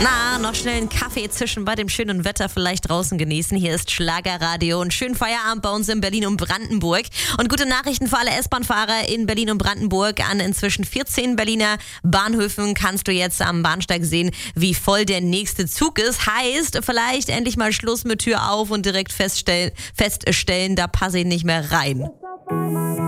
Na, noch schnell einen Kaffee zischen bei dem schönen Wetter vielleicht draußen genießen. Hier ist Schlagerradio und schönen Feierabend bei uns in Berlin und Brandenburg. Und gute Nachrichten für alle S-Bahn-Fahrer in Berlin und Brandenburg. An inzwischen 14 Berliner Bahnhöfen kannst du jetzt am Bahnsteig sehen, wie voll der nächste Zug ist. Heißt, vielleicht endlich mal Schluss mit Tür auf und direkt feststellen, da passe ich nicht mehr rein.